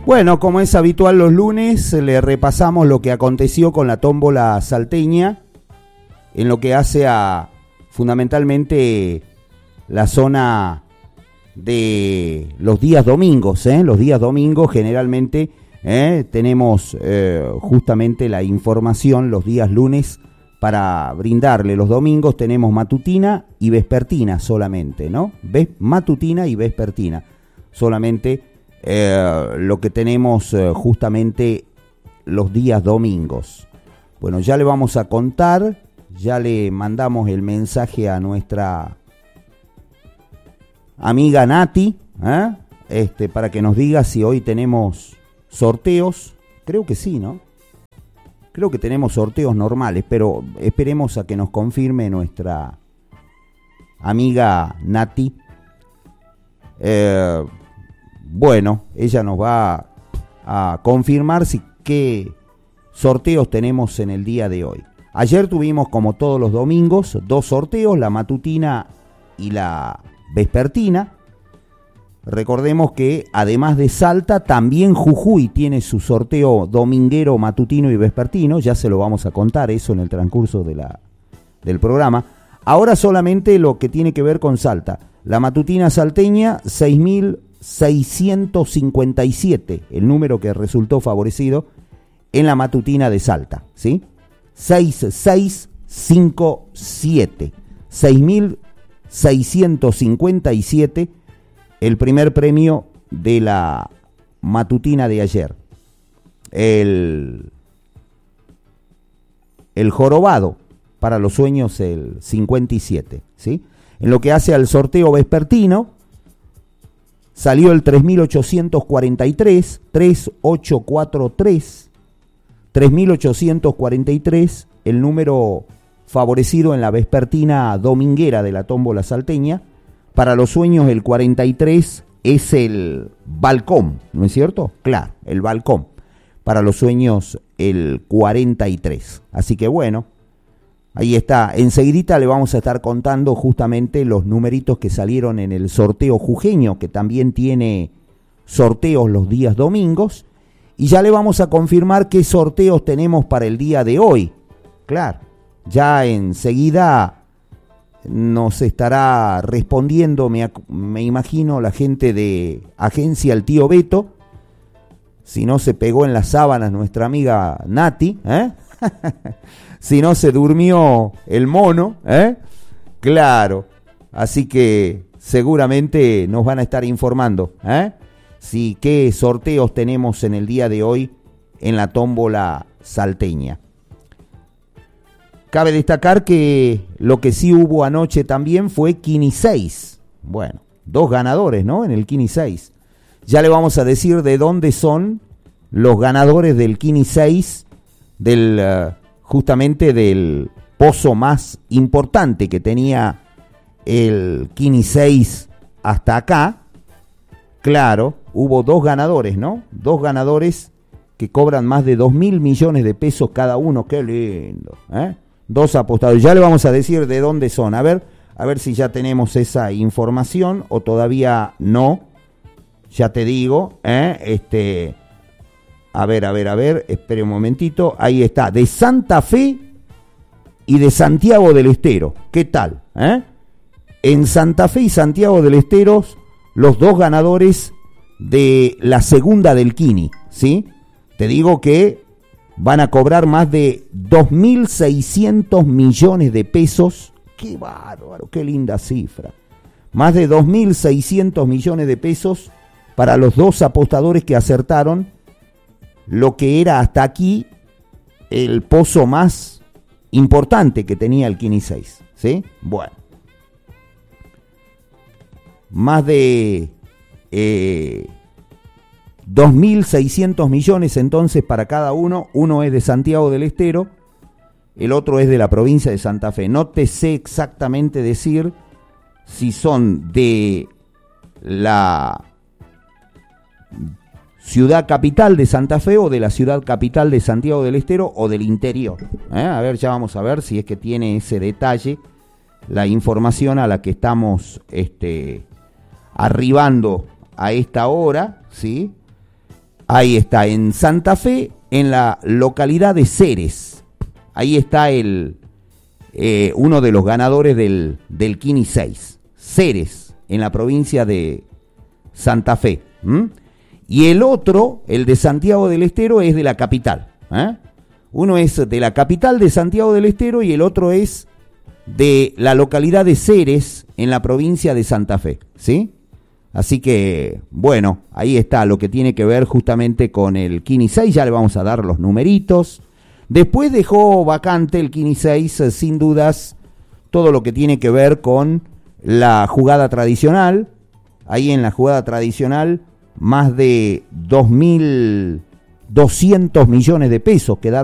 Bueno, como es habitual los lunes, le repasamos lo que aconteció con la tómbola salteña en lo que hace a fundamentalmente la zona de los días domingos. Los días domingos generalmente tenemos justamente la información los días lunes para brindarle. Los domingos tenemos matutina y vespertina solamente, ¿no? Matutina y vespertina solamente. Lo que tenemos justamente los días domingos. Bueno, ya le vamos a contar, ya le mandamos el mensaje a nuestra amiga Nati, para que nos diga si hoy tenemos sorteos. Creo que sí, ¿no? Creo que tenemos sorteos normales, pero esperemos a que nos confirme nuestra amiga Nati. Bueno, ella nos va a confirmar qué sorteos tenemos en el día de hoy. Ayer tuvimos, como todos los domingos, 2 sorteos, la matutina y la vespertina. Recordemos que además de Salta, también Jujuy tiene su sorteo dominguero, matutino y vespertino. Ya se lo vamos a contar eso en el transcurso del programa. Ahora solamente lo que tiene que ver con Salta. La matutina salteña, 6.657, el número que resultó favorecido en la matutina de Salta, ¿sí? 6657, 6.657, el primer premio de la matutina de ayer. El jorobado, para los sueños, el 57, ¿sí? En lo que hace al sorteo vespertino, salió el 3.843, 3843, 3.843, el número favorecido en la vespertina dominguera de la tómbola salteña. Para los sueños el 43 es el balcón, ¿no es cierto? Claro, el balcón. Para los sueños el 43. Así que bueno, ahí está. Enseguidita le vamos a estar contando justamente los numeritos que salieron en el sorteo jujeño, que también tiene sorteos los días domingos. Y ya le vamos a confirmar qué sorteos tenemos para el día de hoy. Claro, ya enseguida nos estará respondiendo, me imagino, la gente de Agencia El Tío Beto. Si no se pegó en las sábanas nuestra amiga Nati, si no se durmió el mono, claro. Así que seguramente nos van a estar informando, si qué sorteos tenemos en el día de hoy en la tómbola salteña. Cabe destacar que lo que sí hubo anoche también fue Kini 6. Bueno, 2 ganadores, ¿no? En el Kini 6. Ya le vamos a decir de dónde son los ganadores del Kini 6, justamente del pozo más importante que tenía el Kini 6 hasta acá. Claro, hubo 2 ganadores, ¿no? 2 ganadores que cobran más de 2.000 millones de pesos cada uno. ¡Qué lindo! 2 apostadores. Ya le vamos a decir de dónde son. A ver si ya tenemos esa información o todavía no. Ya te digo, a ver, espere un momentito. Ahí está, de Santa Fe y de Santiago del Estero. ¿Qué tal? En Santa Fe y Santiago del Estero, los 2 ganadores de la segunda del Kini, ¿sí? Te digo que van a cobrar más de 2.600 millones de pesos. ¡Qué bárbaro! ¡Qué linda cifra! Más de 2.600 millones de pesos para los 2 apostadores que acertaron lo que era hasta aquí el pozo más importante que tenía el Kini 6, ¿sí? Bueno. Más de 2.600 millones entonces para cada uno. Uno es de Santiago del Estero, el otro es de la provincia de Santa Fe. No te sé exactamente decir si son de la ciudad capital de Santa Fe o de la ciudad capital de Santiago del Estero o del interior. A ver, ya vamos a ver si es que tiene ese detalle la información a la que estamos arribando a esta hora, ¿sí? Ahí está, en Santa Fe, en la localidad de Ceres. Ahí está uno de los ganadores del Kini 6. Ceres, en la provincia de Santa Fe. Y el otro, el de Santiago del Estero, es de la capital. Uno es de la capital de Santiago del Estero y el otro es de la localidad de Ceres, en la provincia de Santa Fe. ¿Sí? Así que, bueno, ahí está lo que tiene que ver justamente con el Kini 6, ya le vamos a dar los numeritos. Después dejó vacante el Kini 6, sin dudas, todo lo que tiene que ver con la jugada tradicional. Ahí en la jugada tradicional, más de 2.200 millones de pesos quedaron